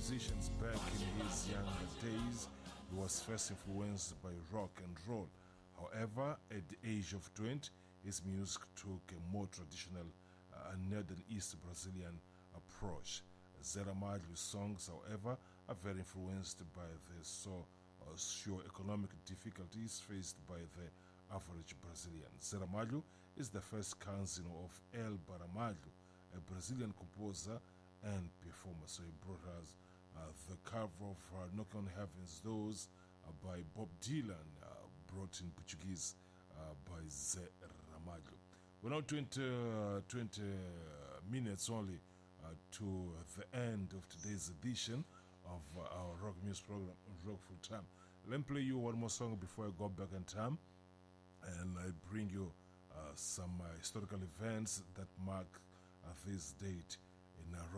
musicians back in his younger days. He was first influenced by rock and roll. However, at the age of 20, his music took a more traditional Northern East Brazilian approach. Zé Ramalho's songs, however, are very influenced by the socio-economic difficulties faced by the average Brazilian. Zé Ramalho is the first cousin of Elba Ramalho, a Brazilian composer and performer. So he brought us the cover of Knock on Heaven's Doors by Bob Dylan, brought in Portuguese by Zé Ramalho. We're now 20 minutes only to the end of today's edition of our rock music program, Rock Full Time. Let me play you one more song before I go back in time, and I bring you some historical events that mark this date in rock